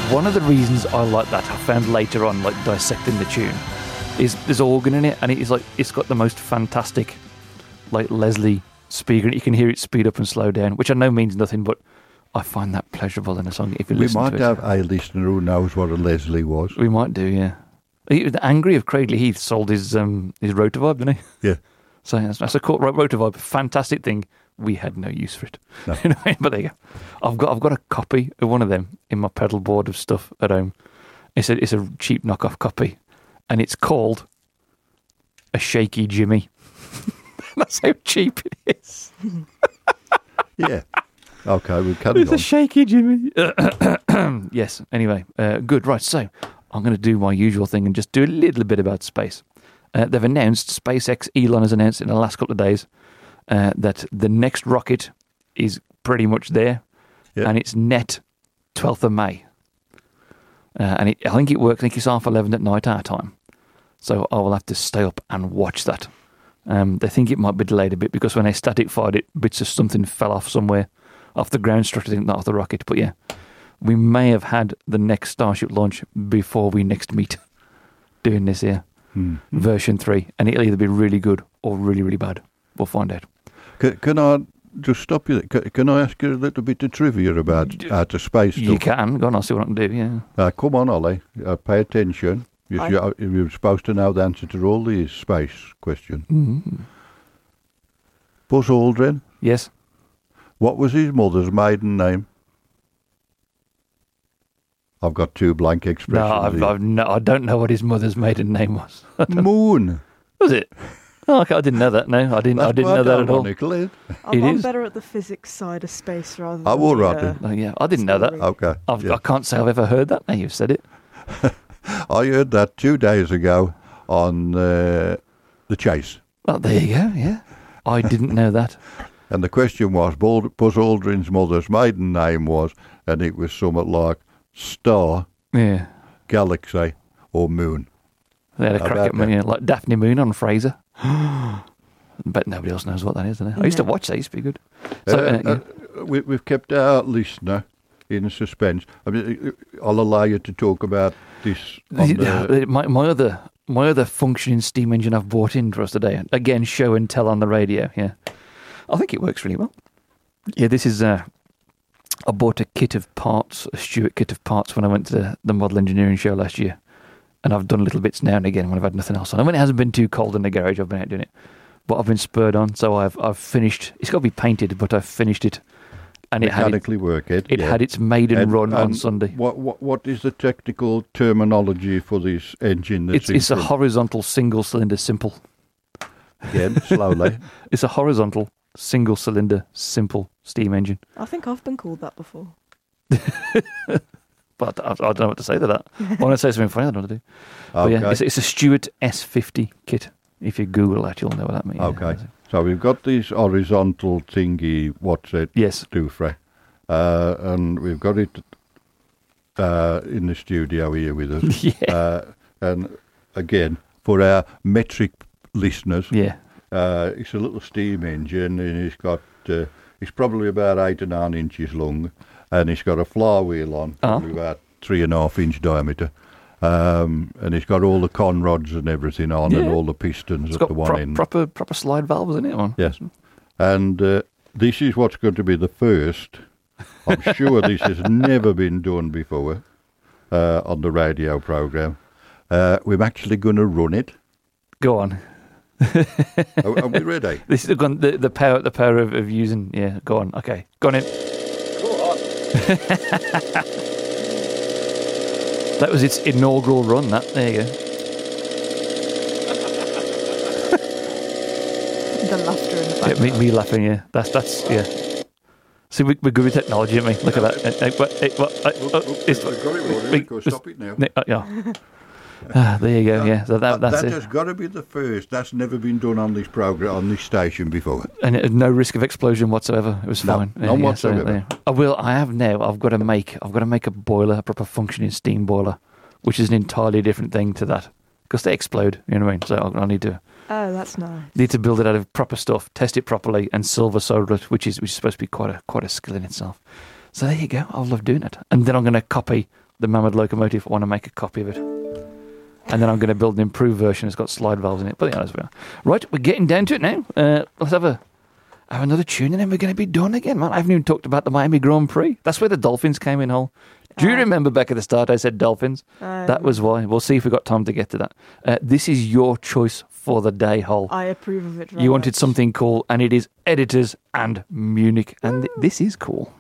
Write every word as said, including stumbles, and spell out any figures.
one of the reasons I like that, I found later on, like dissecting the tune, is there's organ in it, and it's like it's got the most fantastic, like Leslie speaker, and you can hear it speed up and slow down, which I know means nothing, but I find that pleasurable in a song if you we listen to it. We might have a listener who knows what a Leslie was. We might do, yeah. He was angry of Craigley Heath sold his um, his Rotovibe, didn't he? Yeah. So that's, that's a cool Rotovibe, fantastic thing. We had no use for it. No. You know, but there you go. I've got I've got a copy of one of them in my pedal board of stuff at home. It's a it's a cheap knockoff copy, and it's called a Shaky Jimmy. That's how cheap it is. Yeah. Okay, we'll cut it It's on. a Shaky Jimmy. Yes. Anyway, uh, good. Right. So I'm going to do my usual thing and just do a little bit about space. Uh, they've announced, SpaceX, Elon has announced in the last couple of days uh, that the next rocket is pretty much there, yeah. and it's net twelfth of May. Uh, and it, I think it works, I think it's half eleven at night our time. So I will have to stay up and watch that. Um, they think it might be delayed a bit because when they static fired it, bits of something fell off somewhere, off the ground structure, not off the rocket. But yeah, we may have had the next Starship launch before we next meet doing this here. Mm-hmm. Version three, and it'll either be really good or really, really bad. We'll find out. Can, can I just stop you there? Can, can I ask you a little bit of trivia about outer space stuff? You can. Go on, I'll see what I can do, yeah. Uh, come on, Ollie. Uh, pay attention. You, you, you're supposed to know the answer to all these space questions. Mm-hmm. Buzz Aldrin. Yes. What was his mother's maiden name? I've got two blank expressions. No, I've, I've no, I don't know what his mother's maiden name was. Moon. Was it? Oh, okay, I didn't know that. No, I didn't. That's I didn't know that at all. It? I'm, I'm is. better at the physics side of space rather than. I will the, write uh, it. Oh, yeah, I didn't know that. Okay. I've, yeah. I can't say I've ever heard that. Now you've said it. I heard that two days ago on uh, The Chase. Oh, there you go. Yeah, I didn't know that. And the question was, Buzz Aldrin's mother's maiden name was, and it was something like Star, Yeah, Galaxy, or Moon. they had a How crack about at me, yeah, like Daphne Moon on Fraser. Bet nobody else knows what that is, does it? I used to No. watch that. It used to be good. So, Uh, uh, yeah. uh, we, we've kept our listener in suspense. I mean, I'll allow you to talk about this. On the, my, my other my other functioning steam engine I've bought in for us today. Again, show and tell on the radio. Yeah, I think it works really well. Yeah, this is. Uh, I bought a kit of parts, a Stuart kit of parts, when I went to the, the model engineering show last year, and I've done little bits now and again when I've had nothing else on. And when it hasn't been too cold in the garage, I've been out doing it. But I've been spurred on, so I've I've finished. It's got to be painted, but I've finished it, and it had it, mechanically work it. it yeah. had its maiden And- run on and Sunday. What, what what is the technical terminology for this engine? That's It's in it's a front? horizontal single cylinder simple. Again, slowly. It's a horizontal single cylinder simple steam engine. I think I've been called that before. But I, I don't know what to say to that. I want to say something funny. I don't know what to do. But Okay. yeah, it's, it's a Stuart S fifty kit. If you Google that, you'll know what that means. Okay. So we've got this horizontal thingy, what's it Yes. do, Fred? Uh, and we've got it uh, in the studio here with us. Yeah. Uh, and again, for our metric listeners, Yeah. uh, it's a little steam engine, and it's got uh, it's probably about eight and a half inches long, and it's got a flywheel on, probably Oh. about three and a half inch diameter. Um, and it's got all the con rods and everything on, and Yeah. all the pistons It's at got the one pro- end. proper proper slide valves in it. One. Yes. And uh, this is what's going to be the first. I'm sure this has never been done before uh, on the radio program. Uh, we're actually going to run it. Go on. Are, are we ready? This is the the, the power the power of, of using. Yeah. Go on. Okay. Go on in. Go on. That was its inaugural run. That there you go. The laughter in the Yeah, background. me, me laughing. Yeah. That's that's yeah. See, we, we're good with technology, aren't we? Look at that. Uh, uh, what, uh, what, uh, Oop, uh, oop, it's- I've got it running. wait, Go, just- stop it now. Ne- uh, yeah. Ah, there you go. Yeah. So that, that's that it. has got to be the first. That's never been done on this program, on this station before. And it had no risk of explosion whatsoever. It was No, fine. none so, whatsoever. yeah. I will. I have now. I've got to make. I've got to make a boiler, a proper functioning steam boiler, which is an entirely different thing to that because they explode. You know what I mean? So I, I need to Oh, that's nice. need to build it out of proper stuff, test it properly, and silver solder it, which is which is supposed to be quite a quite a skill in itself. So there you go. I love doing it, and then I'm going to copy the Mammoth locomotive. I want to make a copy of it. And then I'm going to build an improved version. It's got slide valves in it. But yeah, that's fair. Right, we're getting down to it now. Uh, let's have a have another tune and then we're going to be done again, man. I haven't even talked about the Miami Grand Prix. That's where the Dolphins came in whole. Do you Uh, remember back at the start I said Dolphins? Um, That was why. We'll see if we've got time to get to that. Uh, this is your choice for the day, Hole. I approve of it. Very You wanted much. something cool, and it is Editors and Munich. And th- this is cool.